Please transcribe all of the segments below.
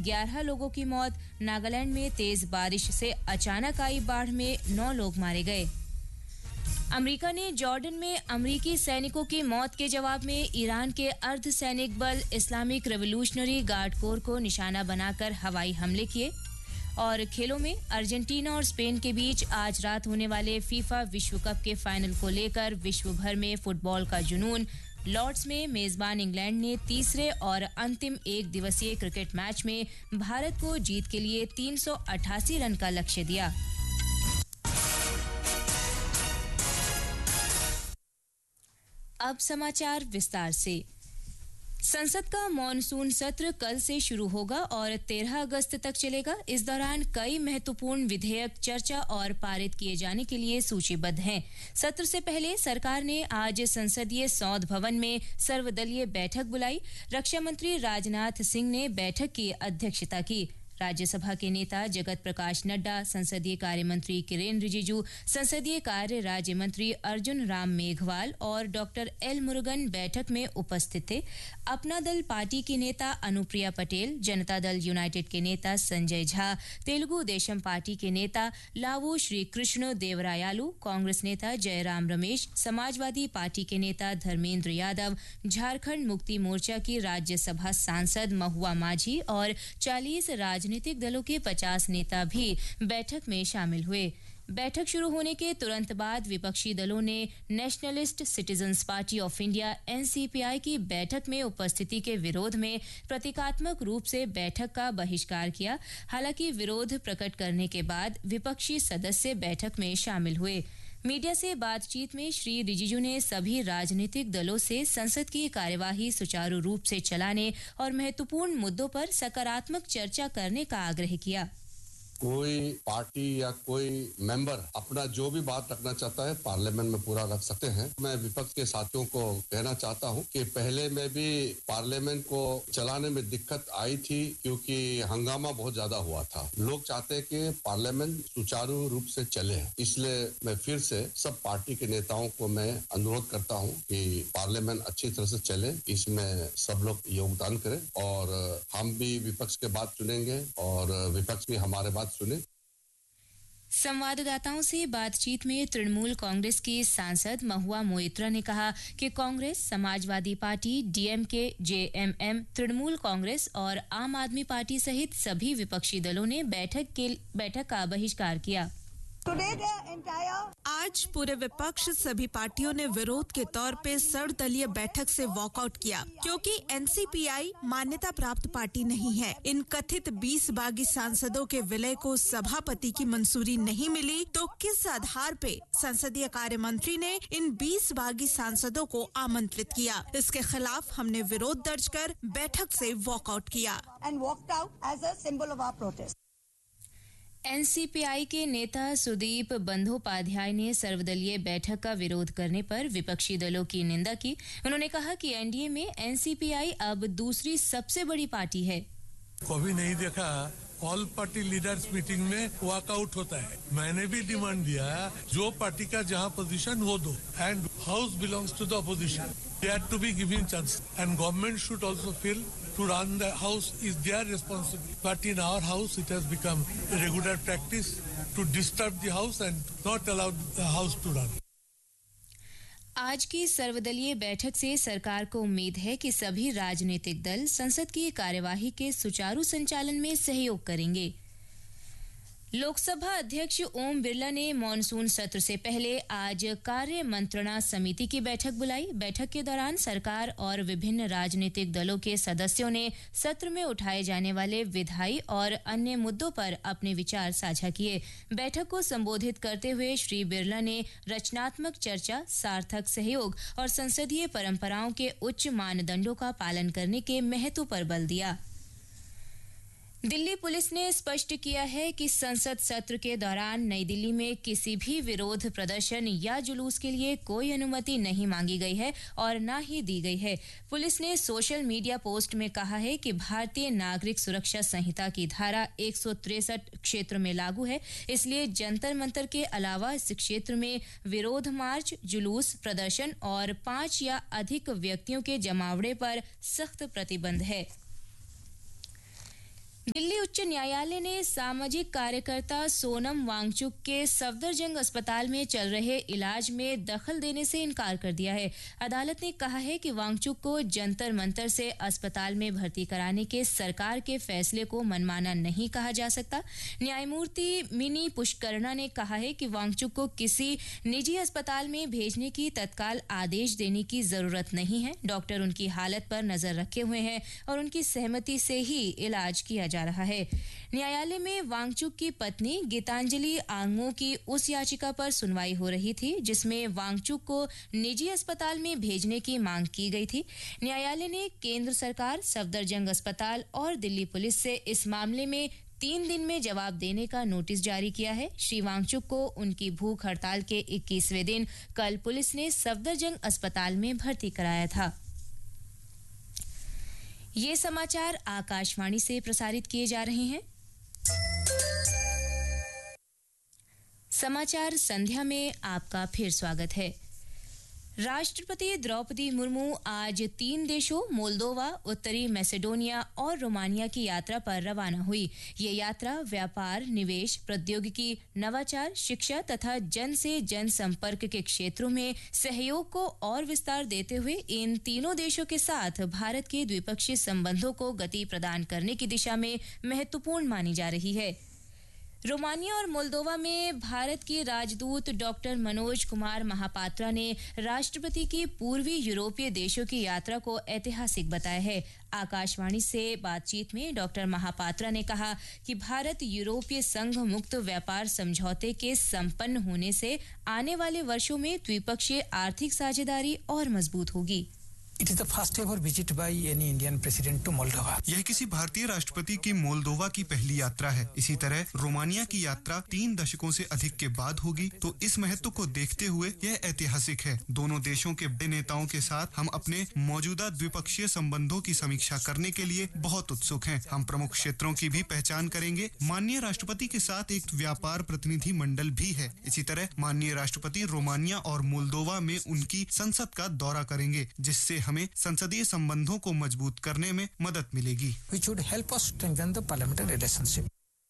11 लोगों की मौत। नागालैंड में तेज बारिश से अचानक आई बाढ़ में 9 लोग मारे गए। अमेरिका ने जॉर्डन में अमेरिकी सैनिकों की मौत के जवाब में ईरान के अर्धसैनिक बल इस्लामिक रेवोल्यूशनरी गार्ड कोर को निशाना बनाकर हवाई हमले किए। और खेलों में अर्जेंटीना और स्पेन के बीच आज रात होने वाले फीफा विश्व कप के फाइनल को लेकर विश्व भर में फुटबॉल का जुनून। लॉर्ड्स में मेजबान इंग्लैंड ने तीसरे और अंतिम एक दिवसीय क्रिकेट मैच में भारत को जीत के लिए 388 रन का लक्ष्य दिया। अब समाचार विस्तार से। संसद का मॉनसून सत्र कल से शुरू होगा और 13 अगस्त तक चलेगा। इस दौरान कई महत्वपूर्ण विधेयक चर्चा और पारित किए जाने के लिए सूचीबद्ध हैं। सत्र से पहले सरकार ने आज संसदीय सौध भवन में सर्वदलीय बैठक बुलाई। रक्षा मंत्री राजनाथ सिंह ने बैठक की अध्यक्षता की। राज्यसभा के नेता जगत प्रकाश नड्डा, संसदीय कार्य मंत्री किरेन रिजिजू, संसदीय कार्य राज्य मंत्री अर्जुन राम मेघवाल और डॉक्टर एल मुरुगन बैठक में उपस्थित थे। अपना दल पार्टी की नेता अनुप्रिया पटेल, जनता दल यूनाइटेड के नेता संजय झा, तेलुगु देशम पार्टी के नेता लावू श्री कृष्ण देवरायालू, कांग्रेस नेता जयराम रमेश, समाजवादी पार्टी के नेता धर्मेंद्र यादव, झारखंड मुक्ति मोर्चा की राज्यसभा सांसद महुआ माझी और 40 राजनीतिक दलों के 50 नेता भी बैठक में शामिल हुए। बैठक शुरू होने के तुरंत बाद विपक्षी दलों ने nationalist citizens party of India NCPI की बैठक में उपस्थिति के विरोध में प्रतीकात्मक रूप से बैठक का बहिष्कार किया। हालांकि विरोध प्रकट करने के बाद विपक्षी सदस्य बैठक में शामिल हुए। मीडिया से बातचीत में श्री रिजिजू ने सभी राजनीतिक दलों से संसद की कार्यवाही सुचारू रूप से चलाने और महत्वपूर्ण मुद्दों पर सकारात्मक चर्चा करने का आग्रह किया। कोई पार्टी या कोई मेंबर अपना जो भी बात रखना चाहता है पार्लियामेंट में पूरा रख सकते हैं। मैं विपक्ष के साथियों को कहना चाहता हूं कि पहले में भी पार्लियामेंट को चलाने में दिक्कत आई थी क्योंकि हंगामा बहुत ज्यादा हुआ था। लोग चाहते हैं कि पार्लियामेंट सुचारू रूप से चले, इसलिए मैं फिर से सब पार्टी के नेताओं को मैं अनुरोध करता हूं कि पार्लियामेंट अच्छी तरह से चले, इसमें सब लोग योगदान करें और हम भी विपक्ष के बात सुनेंगे और विपक्ष भी हमारे बात सुने। संवाददाताओं से बातचीत में तृणमूल कांग्रेस की सांसद महुआ मोइत्रा ने कहा कि Congress, Samajwadi party, DMK, JMM, Trinamool Congress और आम आदमी पार्टी सहित सभी विपक्षी दलों ने बैठक का बहिष्कार किया। आज पूरे विपक्ष सभी पार्टियों ने विरोध के तौर पे सर्वदलीय बैठक से वॉकआउट किया क्योंकि एनसीपीआई मान्यता प्राप्त पार्टी नहीं है। इन कथित 20 बागी सांसदों के विलय को सभापति की मंजूरी नहीं मिली तो किस आधार पे संसदीय कार्य मंत्री ने इन 20 बागी सांसदों को आमंत्रित किया। इसके खिलाफ हमने विरोध दर्ज कर बैठक से वॉकआउट किया। एनसीपीआई के नेता सुदीप बंदोपाध्याय ने सर्वदलीय बैठक का विरोध करने पर विपक्षी दलों की निंदा की। उन्होंने कहा कि एनडीए में एनसीपीआई अब दूसरी सबसे बड़ी पार्टी है। कभी नहीं देखा ऑल पार्टी लीडर्स मीटिंग में वॉकआउट होता है। मैंने भी डिमांड दिया जो पार्टी का जहां पोजीशन वो दो and house belongs to the opposition. They have to be given chance and government should also feel to run the house is their responsibility. But in our house, it has become a regular practice to disturb the house and not allow the house to run. आज की सर्वदलीय बैठक से सरकार को उम्मीद है कि सभी राजनीतिक दल संसद की कार्यवाही के सुचारू संचालन में सहयोग करेंगे। लोकसभा अध्यक्ष ओम बिरला ने मॉनसून सत्र से पहले आज कार्य मंत्रणा समिति की बैठक बुलाई। बैठक के दौरान सरकार और विभिन्न राजनीतिक दलों के सदस्यों ने सत्र में उठाए जाने वाले विधायी और अन्य मुद्दों पर अपने विचार साझा किए। बैठक को संबोधित करते हुए श्री बिरला ने रचनात्मक चर्चा, सार्थक सहयोग और संसदीय परंपराओं के उच्च मानदंडों का पालन करने के महत्व पर बल दिया। दिल्ली पुलिस ने स्पष्ट किया है कि संसद सत्र के दौरान नई दिल्ली में किसी भी विरोध प्रदर्शन या जुलूस के लिए कोई अनुमति नहीं मांगी गई है और न ही दी गई है। पुलिस ने सोशल मीडिया पोस्ट में कहा है कि भारतीय नागरिक सुरक्षा संहिता की धारा 163 क्षेत्र में लागू है, इसलिए जंतर मंतर के अलावा इस क्षेत्र में विरोध मार्च, जुलूस, प्रदर्शन और 5 या अधिक व्यक्तियों के जमावड़े पर सख्त प्रतिबंध है। दिल्ली उच्च न्यायालय ने सामाजिक कार्यकर्ता सोनम वांगचुक के सफदरजंग अस्पताल में चल रहे इलाज में दखल देने से इनकार कर दिया है। अदालत ने कहा है कि वांगचुक को जंतर मंतर से अस्पताल में भर्ती कराने के सरकार के फैसले को मनमाना नहीं कहा जा सकता। न्यायमूर्ति मिनी पुष्करणा ने कहा है कि वांगचुक को किसी निजी अस्पताल में भेजने की तत्काल आदेश देने की जरूरत नहीं है। डॉक्टर उनकी हालत पर नजर रखे हुए हैं और उनकी सहमति से ही इलाज किया जा रहा है। न्यायालय में वांगचुक की पत्नी गीतांजलि आंगमो की उस याचिका पर सुनवाई हो रही थी जिसमें वांगचुक को निजी अस्पताल में भेजने की मांग की गई थी। न्यायालय ने केंद्र सरकार, सफदरजंग अस्पताल और दिल्ली पुलिस से इस मामले में 3 दिन में जवाब देने का नोटिस जारी किया है। श्री वांगचुक को उनकी भूख हड़ताल के 21वें दिन कल पुलिस ने सफदरजंग अस्पताल में भर्ती कराया था। ये समाचार आकाशवाणी से प्रसारित किए जा रहे हैं। समाचार संध्या में आपका फिर स्वागत है। राष्ट्रपति द्रौपदी मुर्मू आज 3 देशों मोल्दोवा, उत्तरी मैसेडोनिया और रोमानिया की यात्रा पर रवाना हुई। ये यात्रा व्यापार, निवेश, प्रौद्योगिकी, नवाचार, शिक्षा तथा जन से जन संपर्क के क्षेत्रों में सहयोग को और विस्तार देते हुए इन तीनों देशों के साथ भारत के द्विपक्षीय संबंधों को गति प्रदान करने की दिशा में महत्वपूर्ण मानी जा रही है। रोमानिया और मोल्दोवा में भारत के राजदूत डॉक्टर मनोज कुमार महापात्रा ने राष्ट्रपति की पूर्वी यूरोपीय देशों की यात्रा को ऐतिहासिक बताया है। आकाशवाणी से बातचीत में डॉक्टर महापात्रा ने कहा कि भारत यूरोपीय संघ मुक्त व्यापार समझौते के संपन्न होने से आने वाले वर्षों में द्विपक्षीय आर्थिक साझेदारी और मजबूत होगी। It is the first ever visit by any Indian president to Moldova. यह किसी भारतीय राष्ट्रपति की मोल्दोवा की पहली यात्रा है। इसी तरह रोमानिया की यात्रा 3 दशकों से अधिक के बाद होगी, तो इस महत्व को देखते हुए यह ऐतिहासिक है। दोनों देशों के बड़े नेताओं के साथ हम अपने मौजूदा द्विपक्षीय संबंधों की समीक्षा करने के लिए बहुत उत्सुक हैं। हम प्रमुख क्षेत्रों की भी पहचान करेंगे। माननीय राष्ट्रपति के साथ एक व्यापार प्रतिनिधि मंडल भी है। इसी तरह माननीय राष्ट्रपति रोमानिया और मोल्दोवा में उनकी संसद का दौरा करेंगे, जिससे हमें संसदीय संबंधों को मजबूत करने में मदद मिलेगी। Which would help us strengthen the parliamentary relationship.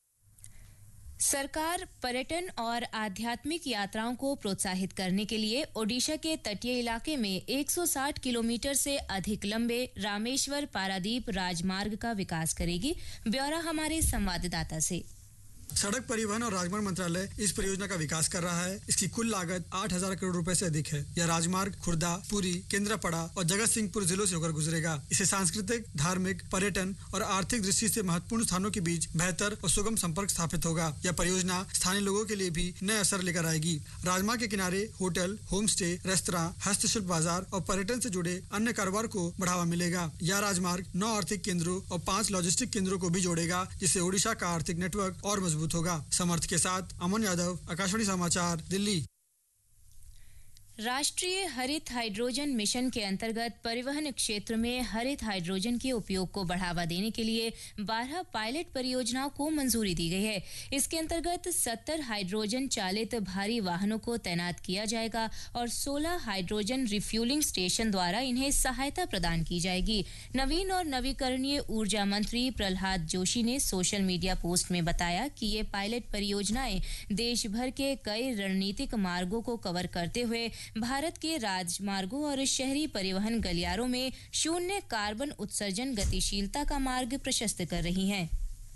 सरकार पर्यटन और आध्यात्मिक यात्राओं को प्रोत्साहित करने के लिए ओडिशा के तटीय इलाके में 160 किलोमीटर से अधिक लंबे रामेश्वर पारादीप राजमार्ग का विकास करेगी। ब्यौरा हमारे संवाददाता से। सड़क परिवहन और राजमार्ग मंत्रालय इस परियोजना का विकास कर रहा है। इसकी कुल लागत 8,000 करोड़ रुपए से अधिक है। यह राजमार्ग खुर्दा, पुरी, केंद्रापड़ा और जगत सिंहपुर जिलों से होकर गुजरेगा। इसे सांस्कृतिक, धार्मिक, पर्यटन और आर्थिक दृष्टि से महत्वपूर्ण स्थानों के बीच बेहतर और सुगम संपर्क स्थापित होगा। यह परियोजना स्थानीय लोगों के लिए भी नए अवसर लेकर आएगी। राजमार्ग के किनारे होटल, होम स्टे, रेस्तरां, हस्तशिल्प बाजार और पर्यटन से जुड़े अन्य कारोबार को बढ़ावा मिलेगा। यह राजमार्ग 9 आर्थिक केंद्रों और 5 लॉजिस्टिक केंद्रों को भी जोड़ेगा, जिससे ओडिशा का आर्थिक नेटवर्क और मजबूत होगा। समर्थ के साथ अमन यादव, आकाशवाणी समाचार, दिल्ली। राष्ट्रीय हरित हाइड्रोजन मिशन के अंतर्गत परिवहन क्षेत्र में हरित हाइड्रोजन के उपयोग को बढ़ावा देने के लिए 12 पायलट परियोजनाओं को मंजूरी दी गई है। इसके अंतर्गत 70 हाइड्रोजन चालित भारी वाहनों को तैनात किया जाएगा और 16 हाइड्रोजन रिफ्यूलिंग स्टेशन द्वारा इन्हें सहायता प्रदान की जाएगी। नवीन और नवीकरणीय ऊर्जा मंत्री प्रहलाद जोशी ने सोशल मीडिया पोस्ट में बताया कि ये पायलट परियोजनाएं देश भर के कई रणनीतिक मार्गों को कवर करते हुए भारत के राजमार्गों और शहरी परिवहन गलियारों में शून्य कार्बन उत्सर्जन गतिशीलता का मार्ग प्रशस्त कर रही हैं।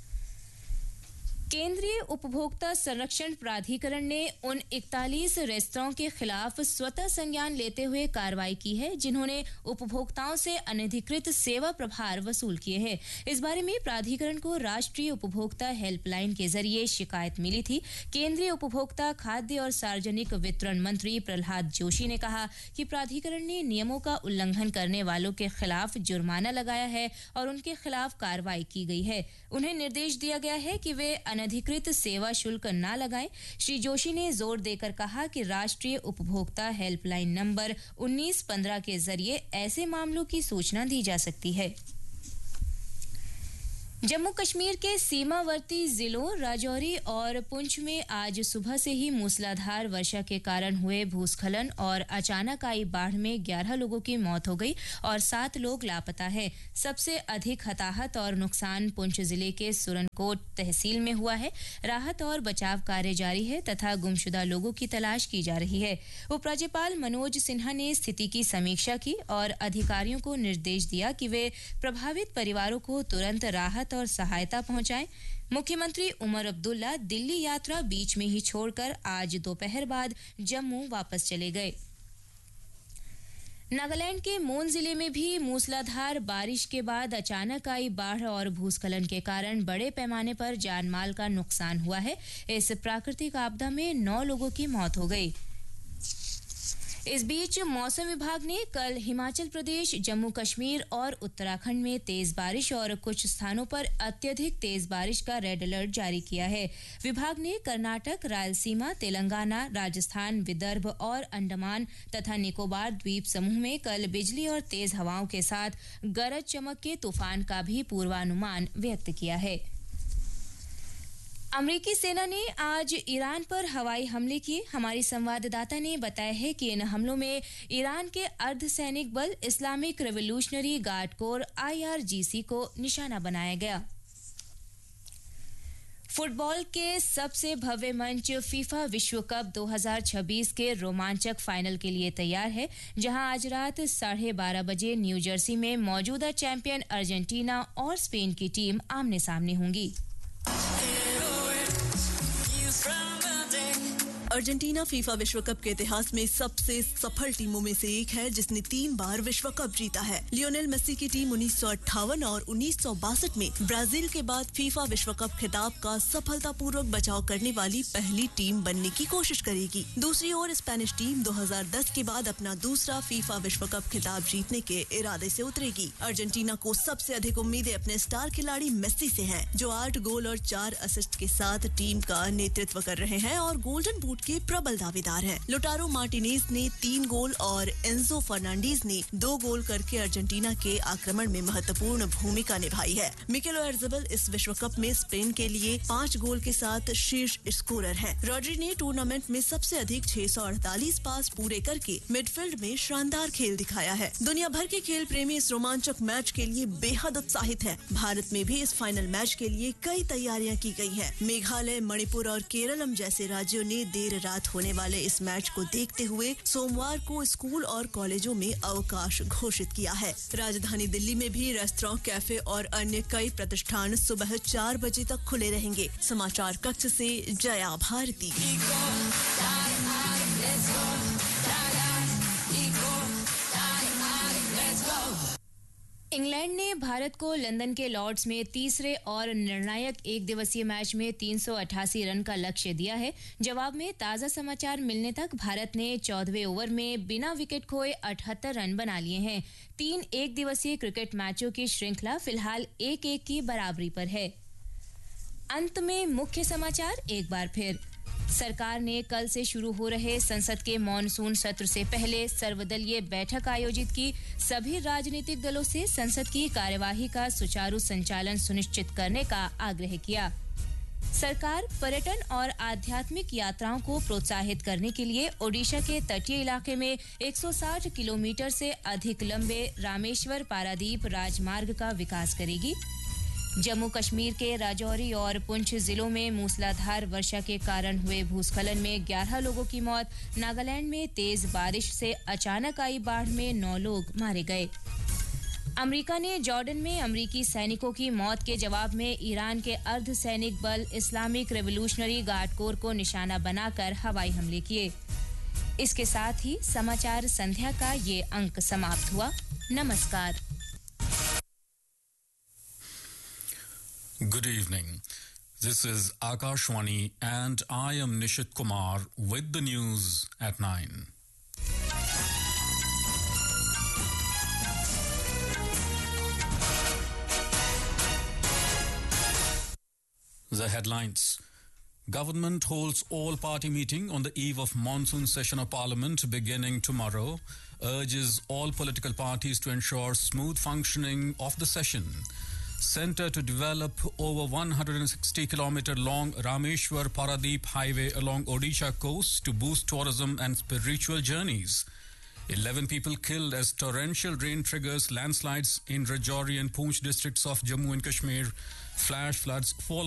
केंद्रीय उपभोक्ता संरक्षण प्राधिकरण ने उन 41 रेस्तरां के खिलाफ स्वतः संज्ञान लेते हुए कार्रवाई की है जिन्होंने उपभोक्ताओं से अनधिकृत सेवा प्रभार वसूल किए हैं। इस बारे में प्राधिकरण को राष्ट्रीय उपभोक्ता हेल्पलाइन के जरिए शिकायत मिली थी। केंद्रीय उपभोक्ता, खाद्य और सार्वजनिक वितरण मंत्री प्रहलाद जोशी ने कहा कि प्राधिकरण ने नियमों का उल्लंघन करने वालों के खिलाफ जुर्माना लगाया है और उनके खिलाफ कार्रवाई की गई है। उन्हें निर्देश दिया गया है कि वे अनधिकृत सेवा शुल्क न लगाएं। श्री जोशी ने जोर देकर कहा कि राष्ट्रीय उपभोक्ता हेल्पलाइन नंबर 1915 के जरिए ऐसे मामलों की सूचना दी जा सकती है। जम्मू कश्मीर के सीमावर्ती जिलों राजौरी और पुंछ में आज सुबह से ही मूसलाधार वर्षा के कारण हुए भूस्खलन और अचानक आई बाढ़ में 11 लोगों की मौत हो गई और 7 लोग लापता हैं। सबसे अधिक हताहत और नुकसान पुंछ जिले के सुरनकोट तहसील में हुआ है। राहत और बचाव कार्य जारी है तथा गुमशुदा लोगों की तलाश की जा रही है। उपराज्यपाल मनोज सिन्हा ने स्थिति की समीक्षा की और अधिकारियों को निर्देश दिया कि वे प्रभावित परिवारों को तुरंत राहत और सहायता पहुंचाएं। मुख्यमंत्री उमर अब्दुल्ला दिल्ली यात्रा बीच में ही छोड़कर आज दोपहर बाद जम्मू वापस चले गए। नागालैंड के मोन जिले में भी मूसलाधार बारिश के बाद अचानक आई बाढ़ और भूस्खलन के कारण बड़े पैमाने पर जानमाल का नुकसान हुआ है। इस प्राकृतिक आपदा में 9 लोगों की मौत हो गई। इस बीच मौसम विभाग ने कल हिमाचल प्रदेश, जम्मू कश्मीर और उत्तराखंड में तेज बारिश और कुछ स्थानों पर अत्यधिक तेज बारिश का रेड अलर्ट जारी किया है। विभाग ने कर्नाटक, रायलसीमा, तेलंगाना, राजस्थान, विदर्भ और अंडमान तथा निकोबार द्वीप समूह में कल बिजली और तेज हवाओं के साथ गरज चमक के तूफान का भी पूर्वानुमान व्यक्त किया है। अमेरिकी सेना ने आज ईरान पर हवाई हमले किए। हमारी संवाददाता ने बताया है कि इन हमलों में ईरान के अर्धसैनिक बल Islamic revolutionary guard core IRGC को निशाना बनाया गया। फुटबॉल के सबसे भव्य मंच फीफा विश्व कप 2026 के रोमांचक फाइनल के लिए तैयार है, जहां आज रात 12:30 बजे न्यू जर्सी में मौजूदा चैंपियन अर्जेंटीना और स्पेन की टीम आमने सामने होंगी। अर्जेंटीना फीफा विश्व कप के इतिहास में सबसे सफल टीमों में से एक है, जिसने 3 बार विश्व कप जीता है। लियोनेल मेसी की टीम 1958 और 1962 में ब्राजील के बाद फीफा विश्व कप खिताब का सफलतापूर्वक बचाव करने वाली पहली टीम बनने की कोशिश करेगी। दूसरी ओर स्पेनिश टीम 2010 के बाद अपना दूसरा फीफा विश्व कप खिताब जीतने के इरादे से उतरेगी। अर्जेंटीना को सबसे अधिक उम्मीदें अपने स्टार खिलाड़ी मेसी से हैं, जो 8 गोल और 4 असिस्ट के साथ टीम का नेतृत्व कर रहे हैं और गोल्डन बूट के प्रबल दावेदार हैं। लोटारो मार्टिनेज ने 3 गोल और एंजो फर्नांडीज ने 2 गोल करके अर्जेंटीना के आक्रमण में महत्वपूर्ण भूमिका निभाई है। मिकेल ओयारज़ाबाल इस विश्व कप में स्पेन के लिए 5 गोल के साथ शीर्ष स्कोरर हैं। रॉड्री ने टूर्नामेंट में सबसे अधिक 648 पास पूरे करके मिडफील्ड में शानदार खेल दिखाया है। दुनिया भर के खेल प्रेमी इस रोमांचक मैच के लिए बेहद उत्साहित है। भारत में भी इस फाइनल मैच के लिए कई तैयारियां की गई है। मेघालय, मणिपुर और केरलम जैसे राज्यों ने देर रात होने वाले इस मैच को देखते हुए सोमवार को स्कूल और कॉलेजों में अवकाश घोषित किया है। राजधानी दिल्ली में भी रेस्तरां, कैफे और अन्य कई प्रतिष्ठान सुबह 4 बजे तक खुले रहेंगे। समाचार कक्ष से जया भारती। इंग्लैंड ने भारत को लंदन के लॉर्ड्स में तीसरे और निर्णायक एक दिवसीय मैच में 388 रन का लक्ष्य दिया है। जवाब में ताजा समाचार मिलने तक भारत ने 14वें ओवर में बिना विकेट खोए 78 रन बना लिए हैं। 3 एक दिवसीय क्रिकेट मैचों की श्रृंखला फिलहाल 1-1 की बराबरी पर है। अंत में मुख्य समाचार एक बार फिर। सरकार ने कल से शुरू हो रहे संसद के मॉनसून सत्र से पहले सर्वदलीय बैठक आयोजित की। सभी राजनीतिक दलों से संसद की कार्यवाही का सुचारू संचालन सुनिश्चित करने का आग्रह किया। सरकार पर्यटन और आध्यात्मिक यात्राओं को प्रोत्साहित करने के लिए ओडिशा के तटीय इलाके में 160 किलोमीटर से अधिक लंबे रामेश्वर पारादीप राजमार्ग का विकास करेगी। जम्मू कश्मीर के राजौरी और पुंछ जिलों में मूसलाधार वर्षा के कारण हुए भूस्खलन में 11 लोगों की मौत। नागालैंड में तेज बारिश से अचानक आई बाढ़ में 9 लोग मारे गए। अमेरिका ने जॉर्डन में अमेरिकी सैनिकों की मौत के जवाब में ईरान के अर्धसैनिक बल इस्लामिक रेवोल्यूशनरी गार्ड कोर को निशाना बनाकर हवाई हमले किए। इसके साथ ही समाचार संध्या का ये अंक समाप्त हुआ। नमस्कार। Good evening. This is Akashwani and I am Nishit Kumar with the news at 9. The headlines. Government holds all-party meeting on the eve of monsoon session of Parliament beginning tomorrow, urges all political parties to ensure smooth functioning of the session. Center to develop over 160 kilometer long Rameshwar Paradeep highway along Odisha coast to boost tourism and spiritual journeys. 11 people killed as torrential rain triggers landslides in Rajouri and Poonch districts of Jammu and Kashmir. Flash floods fall